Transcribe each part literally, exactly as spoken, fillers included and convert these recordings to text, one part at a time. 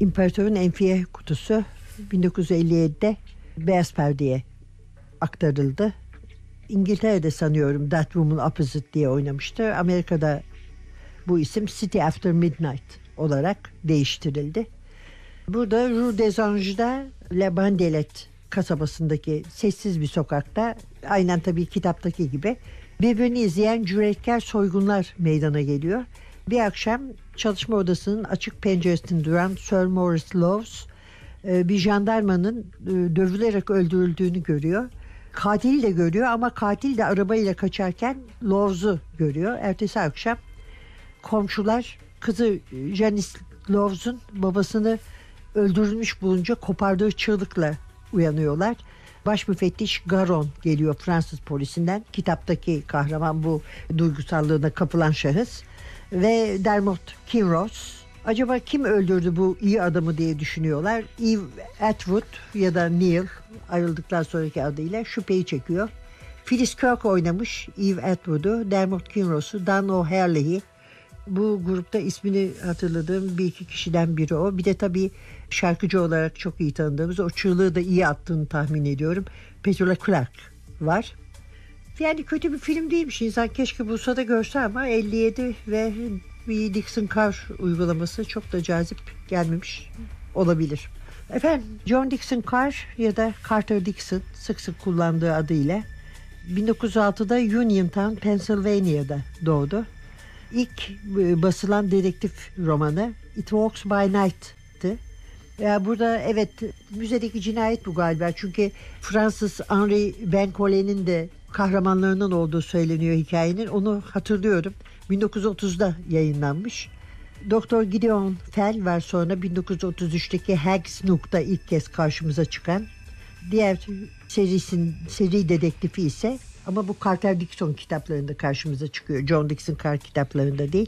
İmparatorun Enfiye Kutusu bin dokuz yüz elli yedide Beyaz Perde'ye aktarıldı. İngiltere'de sanıyorum That Woman Opposite diye oynamıştı. Amerika'da bu isim City After Midnight olarak değiştirildi. Burada Rue des Anges'da La Bandelette kasabasındaki sessiz bir sokakta, aynen tabii kitaptaki gibi, birbirini izleyen cüretkar soygunlar meydana geliyor. Bir akşam çalışma odasının açık penceresinde duran Sir Maurice Lowes bir jandarmanın dövülerek öldürüldüğünü görüyor. Katili de görüyor ama katil de arabayla kaçarken Lowes'u görüyor. Ertesi akşam komşular kızı Janice Lowes'un babasını öldürülmüş bulunca kopardığı çığlıkla uyanıyorlar. Baş müfettiş Garon geliyor Fransız polisinden. Kitaptaki kahraman bu duygusallığına kapılan şahıs. Ve Dermot Kinross. Acaba kim öldürdü bu iyi adamı diye düşünüyorlar. Eve Atwood ya da Neil, ayrıldıktan sonraki adıyla, şüpheyi çekiyor. Phyllis Kirk oynamış Eve Atwood'u, Dermot Kinross'u, Dan O'Herlihy. Bu grupta ismini hatırladığım bir iki kişiden biri o. Bir de tabii şarkıcı olarak çok iyi tanıdığımız, o çığlığı da iyi attığını tahmin ediyorum, Petula Clark var. Yani kötü bir film değilmiş. İnsan keşke bulsa da görse ama elli yedi ve bir Dixon Carr uygulaması çok da cazip gelmemiş olabilir. Efendim, John Dixon Carr ya da Carter Dixon sık sık kullandığı adıyla bin dokuz yüz altıda Uniontown, Pennsylvania'da doğdu. İlk basılan dedektif romanı It Walks by Night'tı. Ya burada evet, müzedeki cinayet bu galiba. Çünkü Fransız Henri Bencolet'in de kahramanlarından olduğu söyleniyor hikayenin. Onu hatırlıyorum. bin dokuz yüz otuzda yayınlanmış. Doktor Gideon Fell var sonra bin dokuz yüz otuz üçteki Hag Snook'ta ilk kez karşımıza çıkan. Diğer serisin seri dedektifi ise, ama bu Carter Dixon kitaplarında karşımıza çıkıyor. John Dixon Carr kitaplarında değil.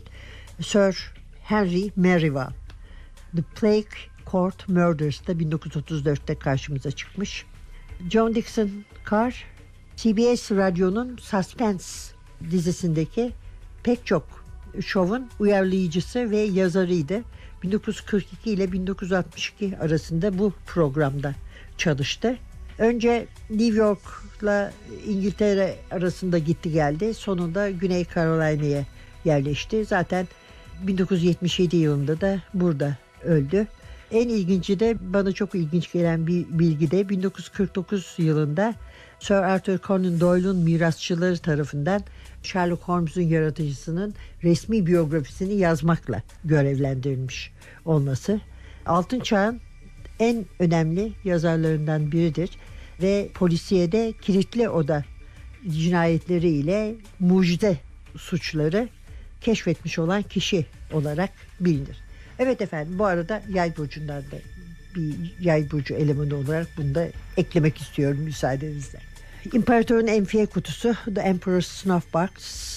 Sir Henry Merivale. The Plague Court Murders'da bin dokuz yüz otuz dörtte karşımıza çıkmış. John Dixon Carr, C B S Radyo'nun Suspense dizisindeki pek çok şovun uyarlayıcısı ve yazarıydı. bin dokuz yüz kırk iki ile bin dokuz yüz altmış iki arasında bu programda çalıştı. Önce New York'la İngiltere arasında gitti geldi. Sonunda Güney Carolina'ya yerleşti. Zaten bin dokuz yüz yetmiş yedi yılında da burada öldü. En ilginci de, bana çok ilginç gelen bir bilgi de, bin dokuz yüz kırk dokuz yılında Sir Arthur Conan Doyle'un mirasçıları tarafından Sherlock Holmes'un yaratıcısının resmi biyografisini yazmakla görevlendirilmiş olması. Altın Çağ'ın en önemli yazarlarından biridir ve polisiyede kilitli oda cinayetleriyle mucize suçları keşfetmiş olan kişi olarak bilinir. Evet efendim, bu arada Yay burcundan da bir Yay burcu elemanı olarak bunu da eklemek istiyorum müsaadenizle. İmparatorun Enfiye Kutusu The Emperor's Snuff Box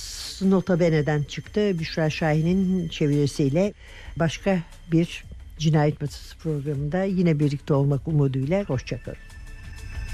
Nota Bene'den çıktı. Büşra Şahin'in çevirisiyle başka bir Cinayet Masası programında yine birlikte olmak umuduyla hoşçakalın.